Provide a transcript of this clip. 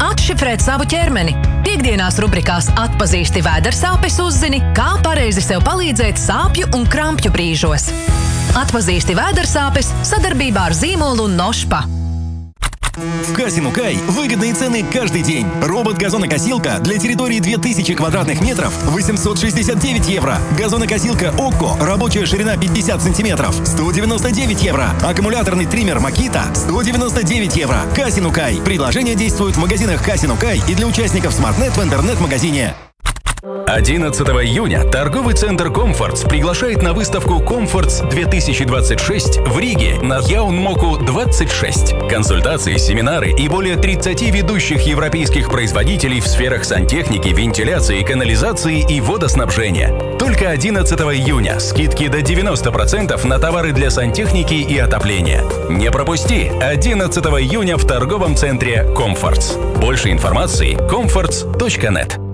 Atšifrēt savu ķermeni. Piektdienās rubrikās Atpazīsti vēdersāpes uzzini, kā pareizi sev palīdzēt sāpju un krampju brīžos. Atpazīsti vēdersāpes sadarbībā ar zīmolu Nošpa. В Касину Кай выгодные цены каждый день. Робот-газонокосилка для территории 2000 квадратных метров 869 евро. Газонокосилка ОККО, рабочая ширина 50 сантиметров 199 евро. Аккумуляторный триммер Макита 199 евро. Касину Кай. Предложения действуют в магазинах Касину Кай и для участников SmartNet в интернет-магазине. 11 июня торговый центр «Комфортс» приглашает на выставку «Комфортс 2026» в Риге на Яунмоку 26. Консультации, семинары и более 30 ведущих европейских производителей в сферах сантехники, вентиляции, канализации и водоснабжения. Только 11 июня скидки до 90% на товары для сантехники и отопления. Не пропусти! 11 июня в торговом центре «Комфортс». Больше информации – comforts.net.